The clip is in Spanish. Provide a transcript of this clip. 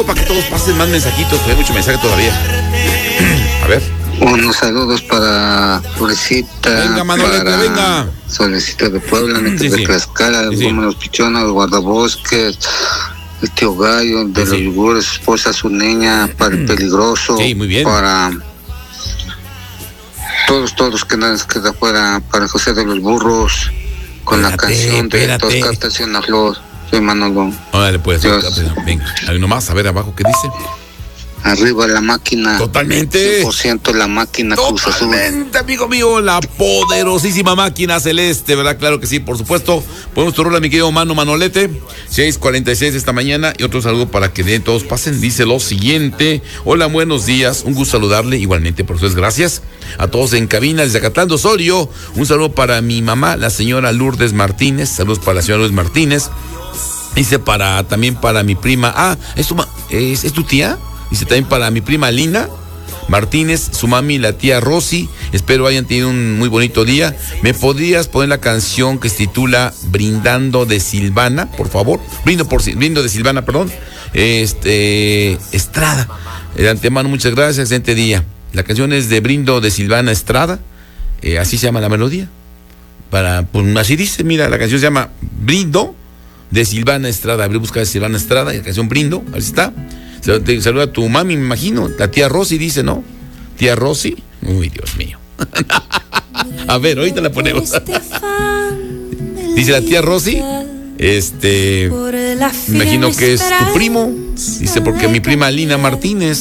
todos, para que todos pasen más mensajitos, hay mucho mensaje todavía. A ver. Unos saludos para Florecita. Venga, Manolete, para venga. Solecita de Puebla, Sí, de sí. Tlaxcala, Sí, sí. Los Pichonas, los Guardabosques, el tío Gallo, de Sí, los sí. Yugures, su esposa Zuneña, para el Peligroso. Sí, muy bien. Para todos que nada que de afuera, para José de los Burros, con la canción de espérate. Dos cartas y una flor. Soy Manolo. Órale, pues, Dios. venga. Ahí nomás, a ver abajo, ¿qué dice? Arriba la máquina. Totalmente. 100% la máquina Cruz Azul. Totalmente, amigo mío, la poderosísima máquina celeste, ¿verdad? Claro que sí, por supuesto. Ponemos tu rola, mi querido Manolete. 6:46 esta mañana. Y otro saludo para que todos pasen. Dice lo siguiente: hola, buenos días. Un gusto saludarle. Igualmente, por ustedes, gracias. A todos en cabina desde Acatlán de Osorio. Un saludo para mi mamá, la señora Lourdes Martínez. Saludos para la señora Lourdes Martínez. Dice también para mi prima. ¿Es tu tía? Dice también para mi prima Lina Martínez, su mami, la tía Rosy. Espero hayan tenido un muy bonito día. ¿Me podrías poner la canción que se titula Brindando de Silvana, por favor? Brindo de Silvana, perdón. Estrada. De antemano, muchas gracias, excelente día. La canción es de Brindo de Silvana Estrada. Así se llama la melodía. Pues así dice, mira, la canción se llama Brindo de Silvana Estrada. Abre busca de Silvana Estrada y la canción Brindo, ahí está. Te saluda a tu mami, me imagino. La tía Rosy dice, ¿no? Tía Rosy. Uy, Dios mío. A ver, ahorita la ponemos. Dice la tía Rosy. Me imagino que es tu primo. Dice, porque mi prima Lina Martínez